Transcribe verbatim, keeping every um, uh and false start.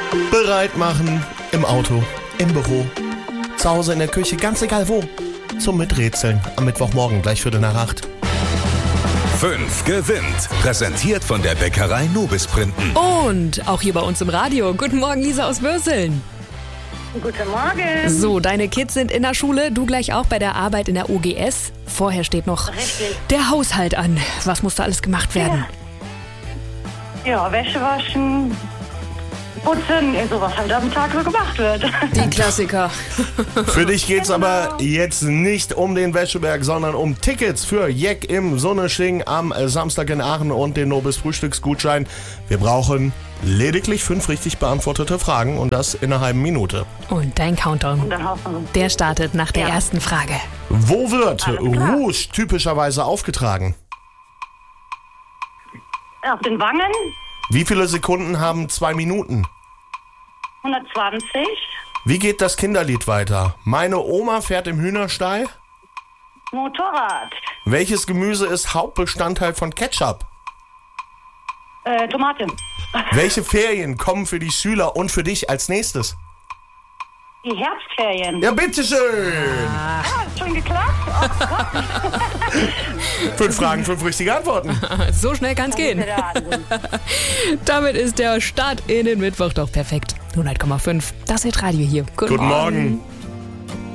Bereit machen, im Auto, im Büro, zu Hause in der Küche, ganz egal wo. Zum Miträtseln am Mittwochmorgen, gleich Viertel nach acht. fünf gewinnt. Präsentiert von der Bäckerei Nobis Printen. Und auch hier bei uns im Radio. Guten Morgen, Lisa aus Würseln. Guten Morgen. So, deine Kids sind in der Schule, du gleich auch bei der Arbeit in der O G S. Vorher steht noch Richtig. der Haushalt an. Was muss da alles gemacht werden? Ja, Wäsche waschen, putzen, sowas halt am Tag so gemacht wird. Die Klassiker. Für dich geht's aber jetzt nicht um den Wäscheberg, sondern um Tickets für Jeck im Sonnesching am Samstag in Aachen und den Nobis Frühstücksgutschein. Wir brauchen lediglich fünf richtig beantwortete Fragen und das in einer halben Minute. Und dein Countdown, Und dann hoffen wir. der startet nach der Ja. ersten Frage. Wo wird Alles klar. Rouge typischerweise aufgetragen? Auf den Wangen Wie viele Sekunden haben zwei Minuten? hundertzwanzig, Wie geht das Kinderlied weiter? Meine Oma fährt im Hühnerstall. Motorrad, Welches Gemüse ist Hauptbestandteil von Ketchup? äh, Tomate, Welche Ferien kommen für die Schüler und für dich als nächstes? die Herbstferien. Ja, bitteschön! Ah, ist schon geklappt? Oh Gott. Fünf Fragen, fünf richtige Antworten. So schnell kann's gehen. Der Wahnsinn. Damit ist der Start in den Mittwoch doch perfekt. hundert Komma fünf. Das ist Radio hier. Guten Morgen.